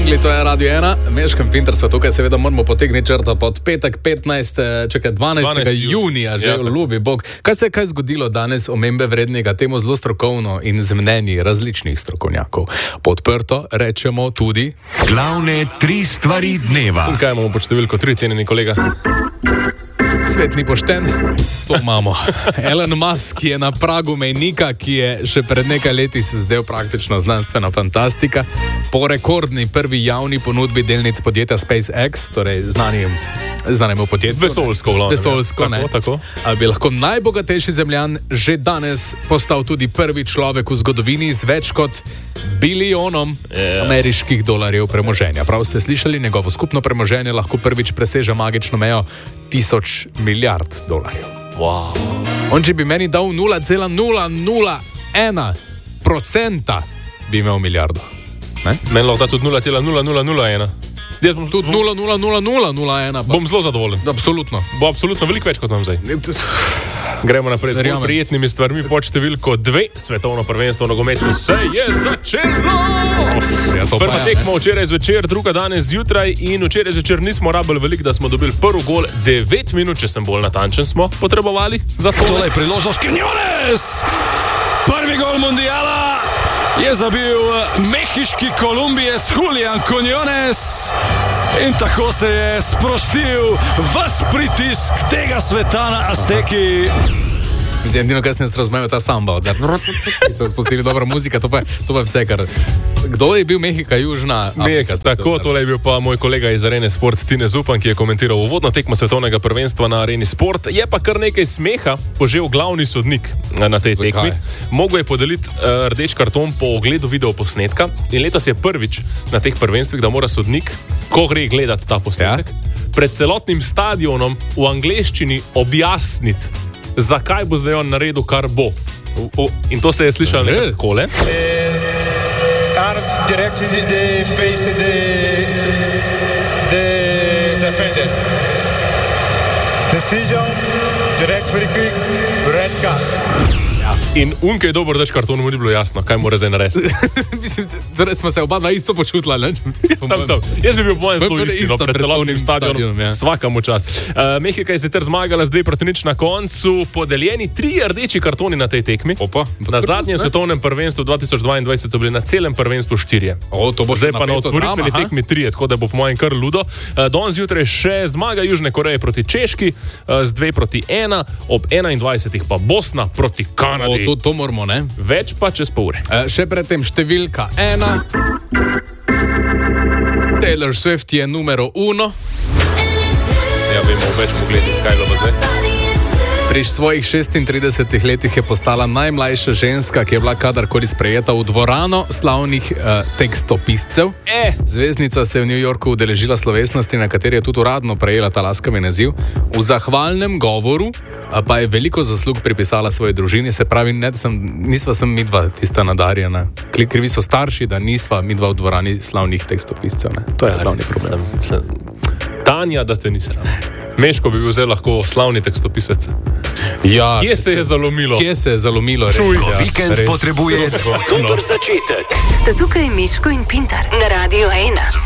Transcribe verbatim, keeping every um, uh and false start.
mogli, to je Radio ena, Meško in Pintar sva tukaj, seveda moramo potegniti črto pod petek petnajst, čekaj, dvanajstega junija, že ja, ljubi Bog. Kaj se je kaj zgodilo danes omembe vrednega, temu zelo strokovno in z mnenji različnih strokovnjakov? Podprto rečemo tudi glavne tri stvari dneva. Kaj imamo pod številko tri, cenjeni kolega? Svet ni pošten, to imamo. Elon Musk je na pragu mejnika, ki je še pred nekaj leti se zdel praktično znanstvena fantastika. Po rekordni prvi javni ponudbi delnic podjetja SpaceX, torej znanim, znanemu podjetju. Vesoljsko vlado. Vesoljsko, ne. Tako, tako. Bi lahko najbogatejši zemljan že danes postal tudi prvi človek v zgodovini z več kot bilijonom yeah. ameriških dolarjev premoženja. Prav ste slišali, njegovo skupno premoženje lahko prvič preseže magično mejo tisoč milijard dolarjev. Wow. On, če bi meni dal nula cela nula nula ena procenta, bi imel milijardo. Ne? Meni lahko da tudi nula cela nula nula nula ena. Jaz bom tudi nula cela nula nula nula ena. Bom zelo zadovoljen. Absolutno. Bo absolutno veliko več kot imam zdaj. Gremo naprej z bolj prijetnimi stvarmi. Pod številko dve, svetovno prvenstvo v nogometu se je začelo! Ja, prva tekma včeraj zvečer, druga danes zjutraj in včeraj zvečer nismo rabili veliko, da smo dobili prvi gol. devet minut, če sem bolj natančen, smo potrebovali za to. Tole je priložnost Quiñones! Prvi gol mundiala je zabil mehiški Kolumbijec Julián Quiñones in tako se je sprostil ves pritisk tega sveta na Azteki. Edino, kaj sem jaz razumel, ta samba odzad. Ki so spustili dobra muzika, to pa, to pa vse, kar... Kdo je bil Mehika, Južna Amerika? Tako, tole je bil pa moj kolega iz Arene Sport, Tine Zupan, ki je komentiral uvodno tekmo svetovnega prvenstva na Areni Sport. Je pa kar nekaj smeha požel glavni sodnik na tej tekmi. Mogel je podeliti uh, rdeč karton po ogledu videoposnetka in letos je prvič na teh prvenstvih, da mora sodnik, ko gre gledati ta posnetek, ja? pred celotnim stadionom v angleščini objasniti, zakaj bo zdaj on naredil, kar bo. O, o, in to se je slišalo nekaj takole. Start directly the face the the defender. Decision, direct free kick, red card. In unkaj dober reč kartonu mu ni bilo jasno, kaj mora zdaj narediti. Mislim, torej smo se oba dva isto počutila, ne? Tam, tam. Jaz bi bil po mojem zelo isti, no, pred celotnim stadionom, ja. Svaka mu čast. Uh, Mehika je sicer zmagala z dve proti nič na koncu, podeljeni tri rdeči kartoni na tej tekmi. Opa, na zadnjem svetovnem prvenstvu dva tisoč dvaindvajset so bili na celem prvenstvu štirje. O, to bo zdaj pa na otvoritveni tekmi trije, tako da bo po mojem kar ludo. Uh, Danes zjutraj še zmaga Južne Koreje proti Češki uh, z dve proti ena, ob enaindvajsetih pa Bosna proti Kanadi. To, to moramo, ne? Več pa čez pol ure. E, še predtem številka ena. Taylor Swift je numero uno. Ja, vemo več pogledati, kaj je bilo zdaj. Pri svojih šestintridesetih letih je postala najmlajša ženska, ki je bila kadarkoli sprejeta v dvorano slavnih uh, tekstopiscev. E. Zvezdnica se je v New Yorku udeležila slovesnosti, na kateri je tudi uradno prejela ta laskavi naziv. V zahvalnem govoru pa je veliko zaslug pripisala svoji družini, se pravi, ne, sem, nisva sem midva tista nadarjena. Krivi so starši, da nisva midva v dvorani slavnih tekstopiscev. Ne. To je ja, glavni problem. Sem, sem. Tanja, da te nisi rada. Meško bi bil zdaj lahko slavni tekstopisec. Ja, kje se je zalomilo? Kje se je zalomilo? Čuj, ja, vikend res potrebuje dober začetek. Sta tukaj Meško in Pintar na Radio ena.